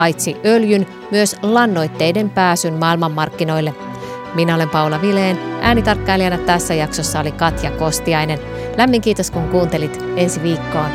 paitsi öljyn, myös lannoitteiden pääsyn maailmanmarkkinoille. Minä olen Paula Vilén, äänitarkkailijana tässä jaksossa oli Katja Kostiainen. Lämmin kiitos kun kuuntelit, ensi viikkoon.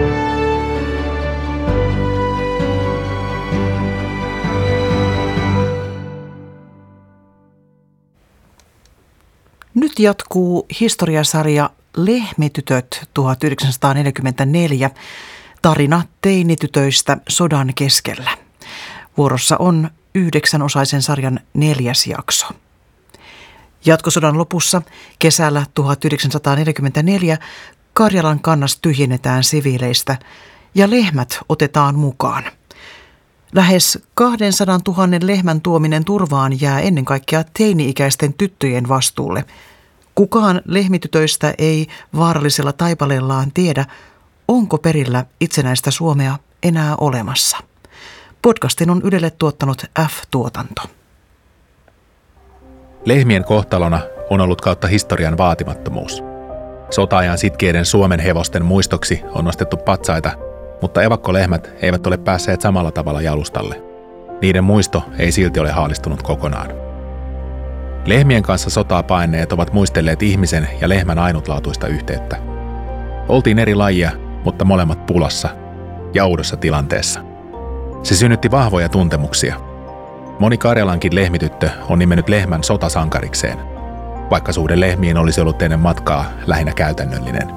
Nyt jatkuu historiasarja Lehmitytöt 1944, tarina teinitytöistä sodan keskellä. Vuorossa on 9-osaisen sarjan 4. jakso. Jatkosodan lopussa kesällä 1944 Karjalan kannas tyhjennetään siviileistä ja lehmät otetaan mukaan. Lähes 200 000 lehmän tuominen turvaan jää ennen kaikkea teini-ikäisten tyttöjen vastuulle. Kukaan lehmitytöistä ei vaarallisella taipaleellaan tiedä, onko perillä itsenäistä Suomea enää olemassa. Podcastin on Ylelle tuottanut F-tuotanto. Lehmien kohtalona on ollut kautta historian vaatimattomuus. Sota-ajan sitkeiden Suomen hevosten muistoksi on nostettu patsaita, mutta evakkolehmät eivät ole päässeet samalla tavalla jalustalle. Niiden muisto ei silti ole haalistunut kokonaan. Lehmien kanssa sotaa paenneet ovat muistelleet ihmisen ja lehmän ainutlaatuista yhteyttä. Oltiin eri lajia, mutta molemmat pulassa ja oudossa tilanteessa. Se synnytti vahvoja tuntemuksia. Moni Karjalankin lehmityttö on nimennyt lehmän sotasankarikseen, vaikka suhde lehmiin olisi ollut ennen matkaa lähinnä käytännöllinen.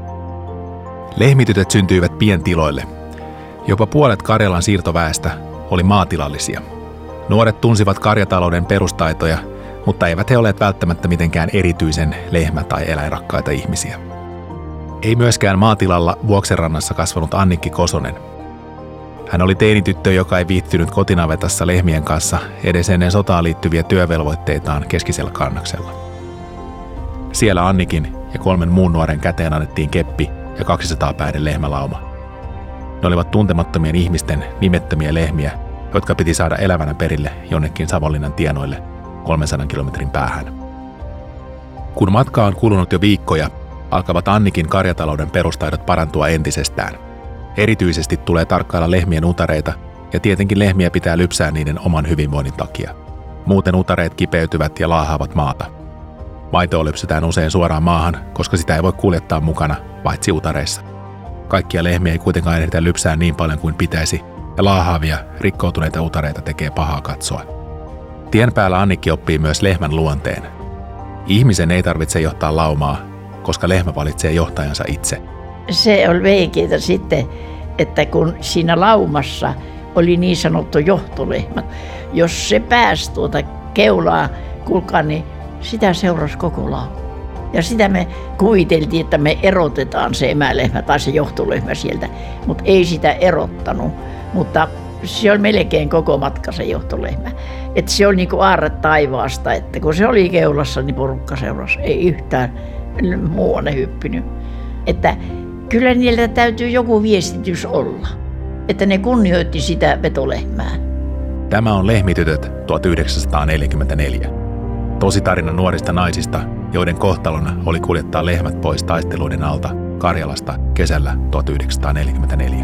Lehmitytöt syntyivät pientiloille. Jopa puolet Karjalan siirtoväestä oli maatilallisia. Nuoret tunsivat karjatalouden perustaitoja, mutta eivät he olleet välttämättä mitenkään erityisen lehmä- tai eläinrakkaita ihmisiä. Ei myöskään maatilalla Vuoksenrannassa kasvanut Annikki Kosonen. Hän oli teinityttö, joka ei viihtynyt kotinavetassa lehmien kanssa edes ennen sotaan liittyviä työvelvoitteitaan keskisellä kannaksella. Siellä Annikin ja 3 muun nuoren käteen annettiin keppi ja 200-päinen lehmälauma. Ne olivat tuntemattomien ihmisten nimettömiä lehmiä, jotka piti saada elävänä perille jonnekin Savonlinnan tienoille 300 kilometrin päähän. Kun matka on kulunut jo viikkoja, alkavat Annikin karjatalouden perustaidot parantua entisestään. Erityisesti tulee tarkkailla lehmien utareita ja tietenkin lehmiä pitää lypsää niiden oman hyvinvoinnin takia. Muuten utareet kipeytyvät ja laahaavat maata. Maitoa lypsetään usein suoraan maahan, koska sitä ei voi kuljettaa mukana, paitsi utareissa. Kaikkia lehmiä ei kuitenkaan ehditä lypsää niin paljon kuin pitäisi, ja laahaavia, rikkoutuneita utareita tekee pahaa katsoa. Tien päällä Annikki oppii myös lehmän luonteen. Ihmisen ei tarvitse johtaa laumaa, koska lehmä valitsee johtajansa itse. Se oli veikeitä sitten, että kun siinä laumassa oli niin sanottu johtolehmä, jos se pääsi tuota keulaa kulkaan, niin sitä seurasi koko lauma. Ja sitä me kuviteltiin, että me erotetaan se emälehmä tai se johtolehmä sieltä, mutta ei sitä erottanut. Mutta se oli melkein koko matka se johtolehmä. Että se oli niin kuin aarre taivaasta, että kun se oli keulassa, niin porukka seurasi. Ei yhtään muuanne hyppinyt. Että kyllä niiltä täytyy joku viestitys olla, että ne kunnioitti sitä vetolehmää. Tämä on Lehmitytöt 1944. Tositarina nuorista naisista, joiden kohtalona oli kuljettaa lehmät pois taisteluiden alta Karjalasta kesällä 1944.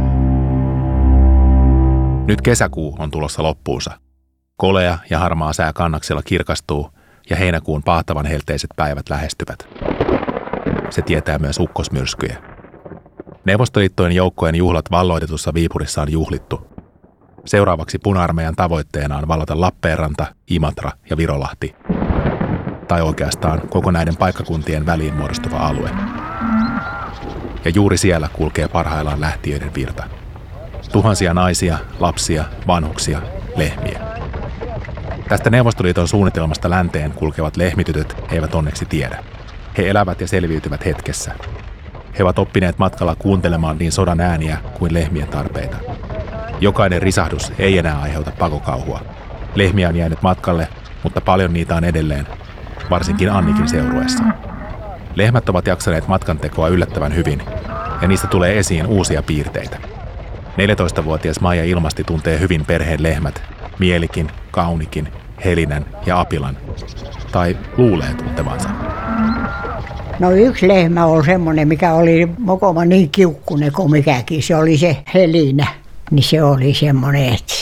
Nyt kesäkuu on tulossa loppuunsa. Kolea ja harmaa sää kannaksella kirkastuu ja heinäkuun pahtavan helteiset päivät lähestyvät. Se tietää myös ukkosmyrskyjä. Neuvostoliittojen joukkojen juhlat valloitetussa Viipurissa on juhlittu. Seuraavaksi Puna-armeijan tavoitteena on vallata Lappeenranta, Imatra ja Virolahti. Tai oikeastaan koko näiden paikkakuntien väliin muodostuva alue. Ja juuri siellä kulkee parhaillaan lähtiöiden virta. Tuhansia naisia, lapsia, vanhuksia, lehmiä. Tästä Neuvostoliiton suunnitelmasta länteen kulkevat lehmitytöt eivät onneksi tiedä. He elävät ja selviytyvät hetkessä. He ovat oppineet matkalla kuuntelemaan niin sodan ääniä kuin lehmien tarpeita. Jokainen risahdus ei enää aiheuta pakokauhua. Lehmiä on jäänyt matkalle, mutta paljon niitä on edelleen, varsinkin Annikin seurueessa. Lehmät ovat jaksaneet matkantekoa yllättävän hyvin, ja niistä tulee esiin uusia piirteitä. 14-vuotias Maija Ilmasti tuntee hyvin perheen lehmät, Mielikin, Kaunikin, Helinän ja Apilan. Tai luulee tuntevansa. No yksi lehmä oli semmoinen, mikä oli mokoma niin kiukkunen kuin mikäkin. Se oli se Helinä. niin se oli semmoinen, että